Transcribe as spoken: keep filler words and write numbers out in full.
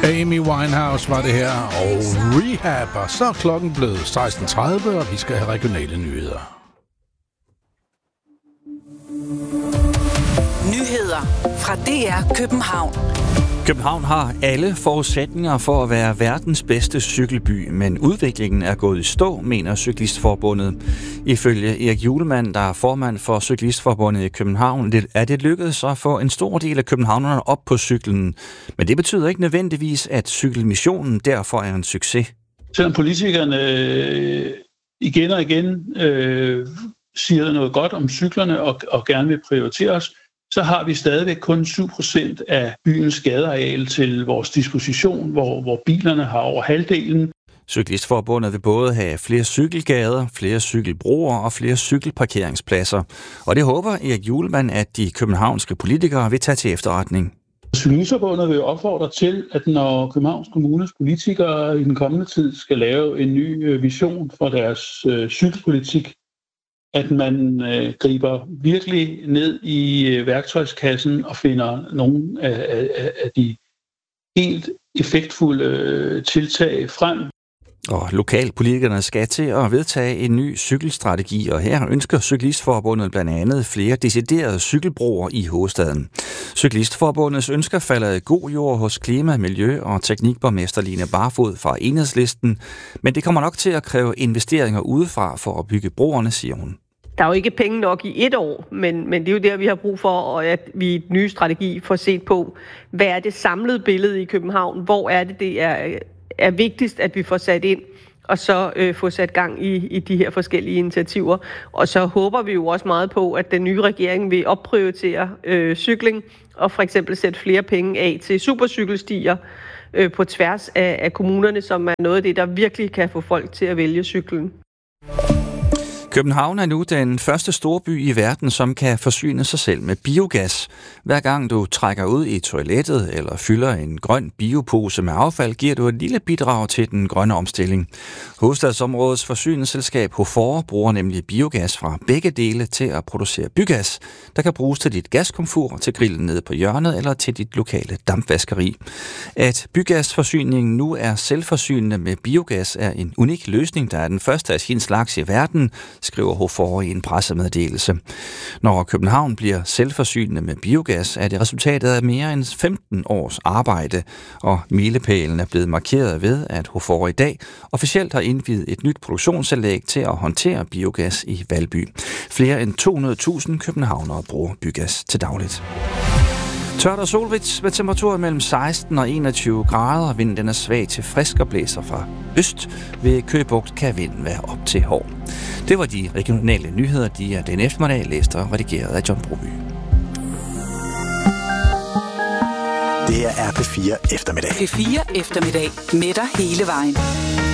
Amy Winehouse var det her, og Rehab, og så er klokken blevet seksten tredive, og vi skal have regionale nyheder. Nyheder fra D R København. København har alle forudsætninger for at være verdens bedste cykelby, men udviklingen er gået i stå, mener Cyklistforbundet. Ifølge Erik Julemand, der er formand for Cyklistforbundet i København, er det lykkedes at få en stor del af københavnerne op på cyklen. Men det betyder ikke nødvendigvis, at cykelmissionen derfor er en succes. Selvom politikerne øh, igen og igen øh, siger noget godt om cyklerne og, og gerne vil prioritere os, så har vi stadigvæk kun syv procent af byens gadeareal til vores disposition, hvor, hvor bilerne har over halvdelen. Cyklistforbundet vil både have flere cykelgader, flere cykelbroer og flere cykelparkeringspladser. Og det håber Erik Julemand, at de københavnske politikere vil tage til efterretning. Cyklistforbundet vil opfordre til, at når Københavns Kommunes politikere i den kommende tid skal lave en ny vision for deres øh, cykelpolitik, at man øh, griber virkelig ned i øh, værktøjskassen og finder nogle af, af, af de helt effektfulde øh, tiltag frem. Og lokalpolitikerne skal til at vedtage en ny cykelstrategi, og her ønsker Cyklistforbundet blandt andet flere deciderede cykelbroer i hovedstaden. Cyklistforbundets ønsker falder i god jord hos klima-, miljø- og teknikborgmester Line Barfod fra Enhedslisten, men det kommer nok til at kræve investeringer udefra for at bygge broerne, siger hun. Der er jo ikke penge nok i et år, men, men det er jo der, vi har brug for, og at vi i den nye strategi får set på, hvad er det samlede billede i København? Hvor er det, det er, er vigtigst, at vi får sat ind, og så øh, få sat gang i, i de her forskellige initiativer. Og så håber vi jo også meget på, at den nye regering vil opprioritere øh, cykling, og for eksempel sætte flere penge af til supercykelstier øh, på tværs af, af kommunerne, som er noget af det, der virkelig kan få folk til at vælge cyklen. København er nu den første storby i verden, som kan forsyne sig selv med biogas. Hver gang du trækker ud i toilettet eller fylder en grøn biopose med affald, giver du et lille bidrag til den grønne omstilling. Hovedstadsområdets forsyningsselskab Hofor bruger nemlig biogas fra begge dele til at producere bygas, der kan bruges til dit gaskomfur, til grillen nede på hjørnet eller til dit lokale dampvaskeri. At bygasforsyningen nu er selvforsynende med biogas er en unik løsning, der er den første af sin slags i verden, skriver Hofor i en pressemeddelelse. Når København bliver selvforsynende med biogas, er det resultatet af mere end femten års arbejde, og milepælen er blevet markeret ved, at Hofor i dag officielt har indviet et nyt produktionsanlæg til at håndtere biogas i Valby. Flere end to hundrede tusind københavnere bruger bygas til dagligt. Tørt og solrigt med temperaturer mellem seksten og enogtyve grader. Vinden den er svag til frisk og blæser fra øst. Ved Køge Bugt kan vinden være op til hård. Det var de regionale nyheder, de er den eftermiddag læst og redigeret af John Broby. Det er R P fire eftermiddag. P fire eftermiddag med dig hele vejen.